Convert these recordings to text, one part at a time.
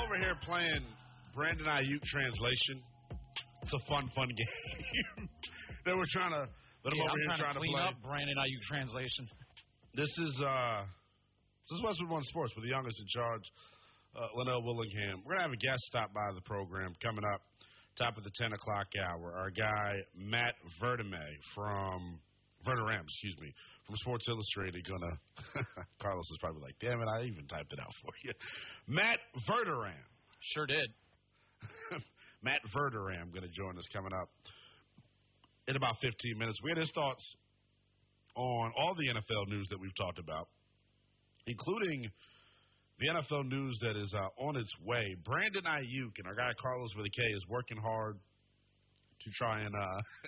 over here playing Brandon Ayuk translation. It's a fun game. They were trying to let him over here trying to clean play. up Brandon Ayuk translation. This is Westwood One Sports with the youngest in charge, Linnell Willingham. We're gonna have a guest stop by the program coming up, top of the 10 o'clock hour. Our guy Matt Verderame from Sports Illustrated. Carlos is probably like, damn it, I even typed it out for you. Matt Verderame. Sure did. Matt Verderame going to join us coming up in about 15 minutes. We had his thoughts on all the NFL news that we've talked about, including the NFL news that is on its way. Brandon Ayuk and our guy Carlos with a K is working hard to try and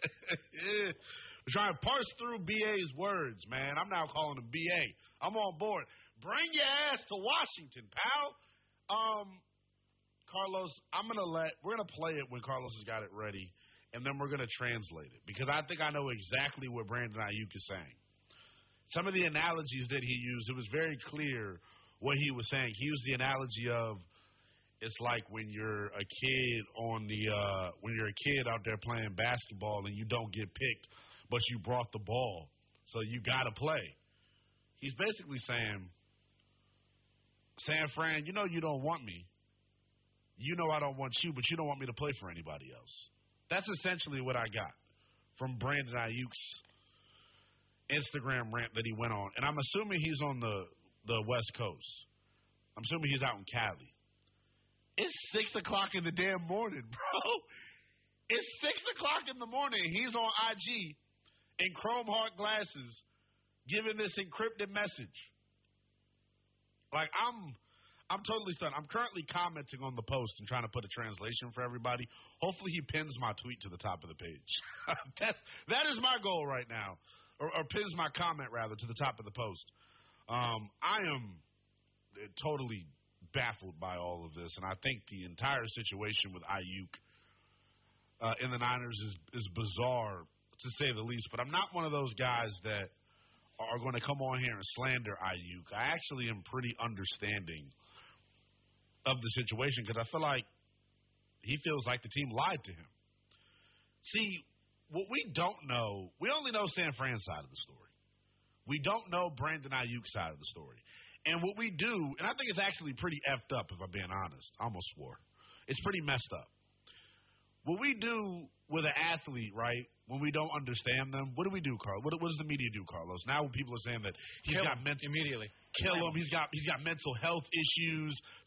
parse through BA's words, man. I'm now calling him BA. I'm on board. Bring your ass to Washington, pal. Carlos, we're going to play it when Carlos has got it ready, and then we're going to translate it because I think I know exactly what Brandon Ayuk is saying. Some of the analogies that he used, it was very clear what he was saying. He used the analogy of it's like when you're a kid out there playing basketball and you don't get picked, but you brought the ball, so you got to play. He's basically saying, San Fran, you know you don't want me. You know I don't want you, but you don't want me to play for anybody else. That's essentially what I got from Brandon Ayuk's Instagram rant that he went on. And I'm assuming he's on the West Coast. I'm assuming he's out in Cali. It's 6 o'clock in the damn morning, bro. It's 6 o'clock in the morning. He's on IG in chrome heart glasses giving this encrypted message. Like, I'm totally stunned. I'm currently commenting on the post and trying to put a translation for everybody. Hopefully he pins my tweet to the top of the page. That is my goal right now. Or pins my comment, rather, to the top of the post. I am totally baffled by all of this, and I think the entire situation with Ayuk in the Niners is bizarre, to say the least. But I'm not one of those guys that are going to come on here and slander Ayuk. I actually am pretty understanding of the situation because I feel like he feels like the team lied to him. See, what we don't know, we only know San Fran's side of the story. We don't know Brandon Ayuk's side of the story. And what we do, and I think it's actually pretty effed up if I'm being honest. I almost swore. It's pretty messed up. What we do with an athlete, right, when we don't understand them, what do we do, Carl? What does the media do, Carlos? Now people are saying that he's got mental immediately. Kill him. He's got mental health issues.